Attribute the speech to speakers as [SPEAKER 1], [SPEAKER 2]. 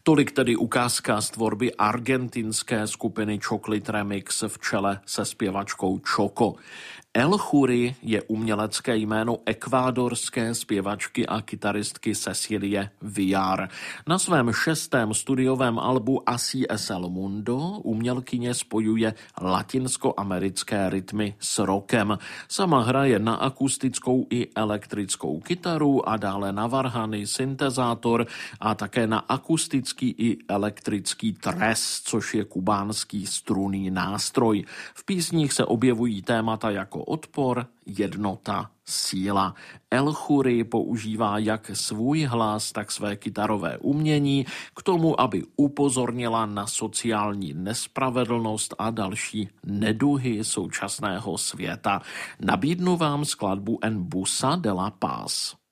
[SPEAKER 1] Tolik tedy ukázka z tvorby argentinské skupiny Chocolate Remix v čele se zpěvačkou Choco. El Khoury je umělecké jméno ekvádorské zpěvačky a kytaristky Cecilie Villar. Na svém 6. studiovém albu Así es el mundo umělkyně spojuje latinskoamerické rytmy s rockem. Sama hraje na akustickou i elektrickou kytaru a dále na varhany, syntezátor a také na akustický i elektrický tres, což je kubánský strunný nástroj. V písních se objevují témata jako odpor, jednota, síla. El Khoury používá jak svůj hlas, tak své kytarové umění k tomu, aby upozornila na sociální nespravedlnost a další neduhy současného světa. Nabídnu vám skladbu En Busca de la Paz.